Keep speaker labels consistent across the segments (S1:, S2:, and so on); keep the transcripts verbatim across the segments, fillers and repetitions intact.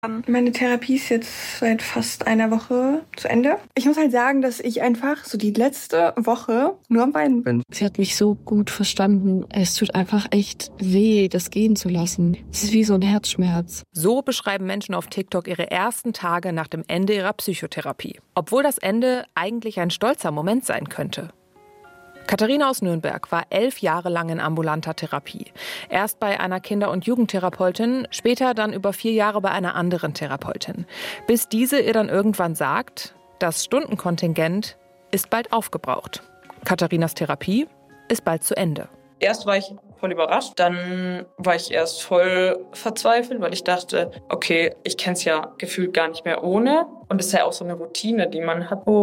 S1: Meine Therapie ist jetzt seit fast einer Woche zu Ende. Ich muss halt sagen, dass ich einfach so die letzte Woche nur am Weinen bin.
S2: Sie hat mich so gut verstanden. Es tut einfach echt weh, das gehen zu lassen. Es ist wie so ein Herzschmerz.
S3: So beschreiben Menschen auf TikTok ihre ersten Tage nach dem Ende ihrer Psychotherapie. Obwohl das Ende eigentlich ein stolzer Moment sein könnte. Katharina aus Nürnberg war elf Jahre lang in ambulanter Therapie. Erst bei einer Kinder- und Jugendtherapeutin, später dann über vier Jahre bei einer anderen Therapeutin. Bis diese ihr dann irgendwann sagt, das Stundenkontingent ist bald aufgebraucht. Katharinas Therapie ist bald zu Ende.
S4: Erst war ich voll überrascht, dann war ich erst voll verzweifelt, weil ich dachte, okay, ich kenne es ja gefühlt gar nicht mehr ohne. Und es ist ja auch so eine Routine, die man hat.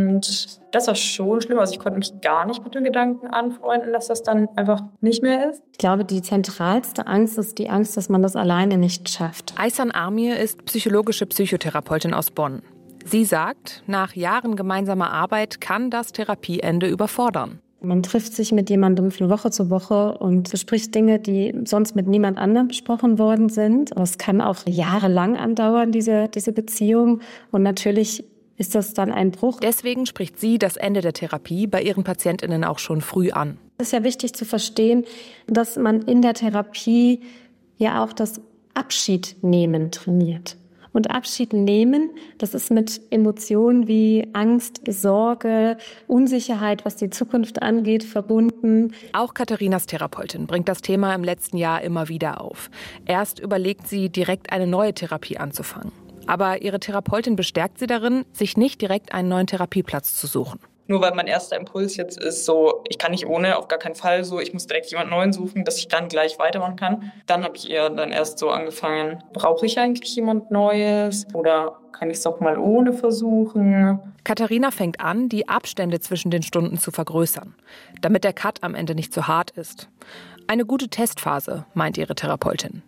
S4: Und das war schon schlimm. Also ich konnte mich gar nicht mit dem Gedanken anfreunden, dass das dann einfach nicht mehr ist.
S5: Ich glaube, die zentralste Angst ist die Angst, dass man das alleine nicht schafft.
S3: Aysan Amir ist psychologische Psychotherapeutin aus Bonn. Sie sagt, nach Jahren gemeinsamer Arbeit kann das Therapieende überfordern.
S5: Man trifft sich mit jemandem von Woche zu Woche und bespricht Dinge, die sonst mit niemand anderem besprochen worden sind. Es kann auch jahrelang andauern, diese, diese Beziehung. Und natürlich ist das dann ein Bruch.
S3: Deswegen spricht sie das Ende der Therapie bei ihren PatientInnen auch schon früh an.
S5: Es ist ja wichtig zu verstehen, dass man in der Therapie ja auch das Abschiednehmen trainiert. Und Abschied nehmen, das ist mit Emotionen wie Angst, Sorge, Unsicherheit, was die Zukunft angeht, verbunden.
S3: Auch Katharinas Therapeutin bringt das Thema im letzten Jahr immer wieder auf. Erst überlegt sie, direkt eine neue Therapie anzufangen. Aber ihre Therapeutin bestärkt sie darin, sich nicht direkt einen neuen Therapieplatz zu suchen.
S4: Nur weil mein erster Impuls jetzt ist, so, ich kann nicht ohne, auf gar keinen Fall so, ich muss direkt jemanden Neuen suchen, dass ich dann gleich weitermachen kann. Dann habe ich eher dann erst so angefangen, brauche ich eigentlich jemand Neues oder kann ich es auch mal ohne versuchen?
S3: Katharina fängt an, die Abstände zwischen den Stunden zu vergrößern, damit der Cut am Ende nicht zu hart ist. Eine gute Testphase, meint ihre Therapeutin.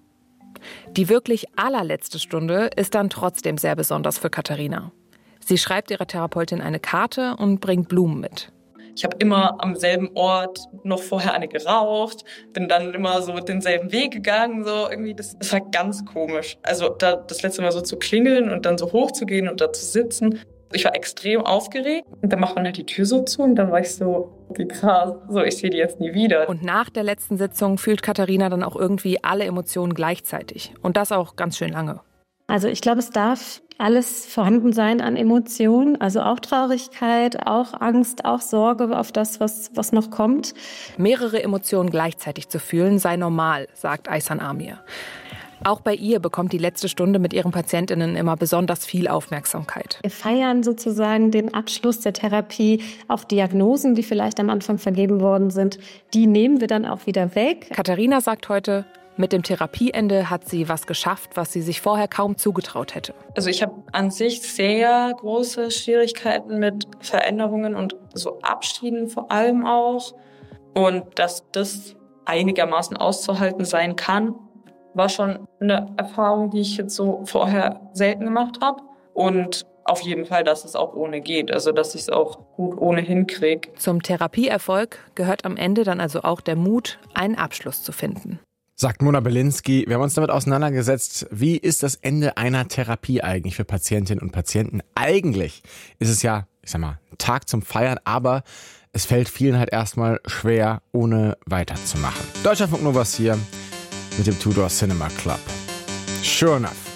S3: Die wirklich allerletzte Stunde ist dann trotzdem sehr besonders für Katharina. Sie schreibt ihrer Therapeutin eine Karte und bringt Blumen mit.
S4: Ich habe immer am selben Ort noch vorher eine geraucht, bin dann immer so denselben Weg gegangen. So irgendwie, das, das war ganz komisch. Also da, das letzte Mal so zu klingeln und dann so hochzugehen und da zu sitzen. Ich war extrem aufgeregt. Und dann macht man halt die Tür so zu und dann war ich so, wie krass, so ich sehe die jetzt nie wieder.
S3: Und nach der letzten Sitzung fühlt Katharina dann auch irgendwie alle Emotionen gleichzeitig. Und das auch ganz schön lange.
S5: Also ich glaube, es darf alles vorhanden sein an Emotionen, also auch Traurigkeit, auch Angst, auch Sorge auf das, was, was noch kommt.
S3: Mehrere Emotionen gleichzeitig zu fühlen sei normal, sagt Aysan Amir. Auch bei ihr bekommt die letzte Stunde mit ihren PatientInnen immer besonders viel Aufmerksamkeit.
S5: Wir feiern sozusagen den Abschluss der Therapie. Auch Diagnosen, die vielleicht am Anfang vergeben worden sind, die nehmen wir dann auch wieder weg.
S3: Katharina sagt heute, mit dem Therapieende hat sie was geschafft, was sie sich vorher kaum zugetraut hätte.
S4: Also ich habe an sich sehr große Schwierigkeiten mit Veränderungen und so Abschieden vor allem auch. Und dass das einigermaßen auszuhalten sein kann, war schon eine Erfahrung, die ich jetzt so vorher selten gemacht habe. Und auf jeden Fall, dass es auch ohne geht, also dass ich es auch gut ohne hinkriege.
S3: Zum Therapieerfolg gehört am Ende dann also auch der Mut, einen Abschluss zu finden.
S6: Sagt Mona Belinski. Wir haben uns damit auseinandergesetzt, wie ist das Ende einer Therapie eigentlich für Patientinnen und Patienten? Eigentlich ist es ja, ich sag mal, ein Tag zum Feiern, aber es fällt vielen halt erstmal schwer, ohne weiterzumachen. Deutschlandfunk Nova hier mit dem Tudor Cinema Club. Sure enough.